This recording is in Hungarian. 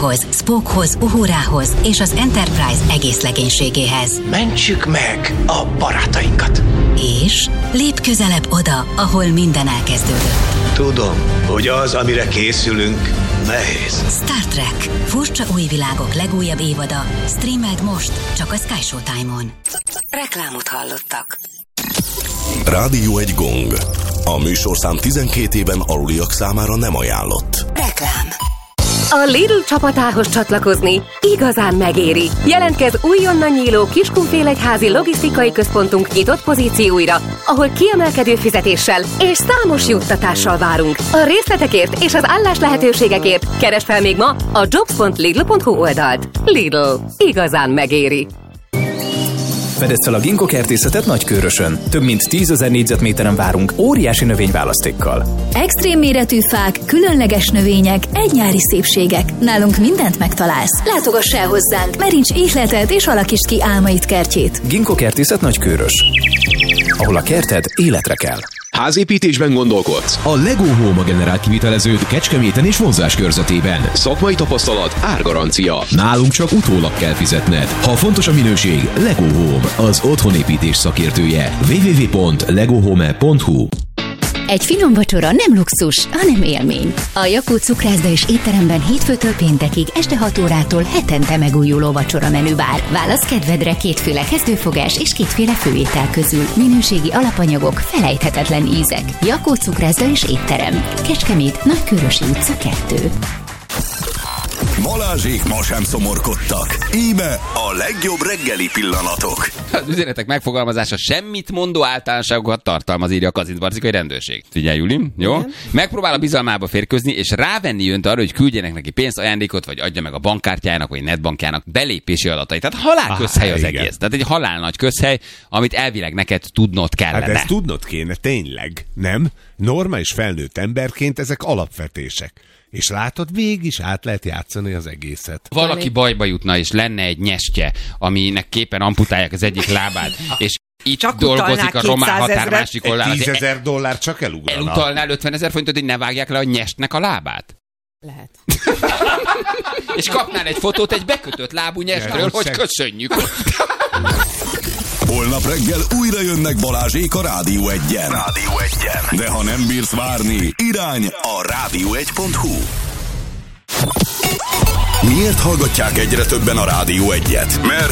Pikehoz, Spockhoz, Uhurához és az Enterprise egész legénységéhez. Mentsük meg a barátainkat! És lép közelebb oda, ahol minden elkezdődött. Tudom, hogy az, amire készülünk, nehéz. Star Trek. Furcsa új világok legújabb évada. Streameld most, csak a Sky Showtime-on. Reklámot hallottak. Rádió egy gong. A műsorszám 12 éven aluliak számára nem ajánlott. Reklám. A Lidl csapatához csatlakozni igazán megéri. Jelentkezz újonnan nyíló Kiskunfélegyházi logisztikai központunk nyitott pozícióira, ahol kiemelkedő fizetéssel és számos juttatással várunk. A részletekért és az állás lehetőségekért keresd fel még ma a jobs.lidl.hu oldalt. Lidl. Igazán megéri. Fedezd fel a Ginkgo kertészetet Nagykőrösön. Több mint 10 000 négyzetméteren várunk óriási növényválasztékkal. Extrém méretű fák, különleges növények, egy nyári szépségek. Nálunk mindent megtalálsz. Látogass el hozzánk, merincs ihletet és alakítsd ki álmaid kertjét. Ginkgo kertészet Nagykőrös. Ahol a kerted életre kell. Házépítésben gondolkodsz? A Lego Home generál kivitelezőt Kecskeméten és vonzás körzetében. Szakmai tapasztalat, árgarancia. Nálunk csak utólag kell fizetned. Ha fontos a minőség, Lego Home, az otthonépítés szakértője. www.legohome.hu. Egy finom vacsora nem luxus, hanem élmény. A Jakó cukrászda és étteremben hétfőtől péntekig este 6 órától hetente megújuló vacsora menübár. Válasz kedvedre 2 kezdőfogás és 2 főétel közül. Minőségi alapanyagok, felejthetetlen ízek. Jakó cukrászda és étterem. Kecskemét, Nagykőrösi utca 2. Balázsék ma sem szomorkodtak. Íme a legjobb reggeli pillanatok. Az üzenetek megfogalmazása semmit mondó általánosságokat tartalmaz, írja a Kazincbarcikai rendőrség. Figyelj, Juli, jó? Igen. Megpróbál a bizalmába férkőzni, és rávenni önt arra, hogy küldjenek neki pénzt, ajándékot, vagy adja meg a bankkártyájának, vagy netbankjának belépési adatait. Tehát halálközhely az igen. egész. Tehát egy halálnagy közhely, amit elvileg neked tudnod kellene. Hát ezt tudnod kéne, tényleg, nem? Normális felnőtt emberként ezek alapvetések. És látod, mégis át lehet játszani az egészet. Valaki bajba jutna, és lenne egy nyestje, aminek képen amputálják az egyik lábát, és itt csak dolgozik a román határ másik oldalán. $10,000 csak elugrana. Elutalnál 50 000 forintot, hogy ne vágják le a nyestnek a lábát? Lehet. És kapnál egy fotót egy bekötött lábú nyestről, hogy köszönjük. Holnap reggel újra jönnek Balázsék a Rádió 1-en. De ha nem bírsz várni, irány a rádió1.hu. Miért hallgatják egyre többen a Rádió 1-et? Mert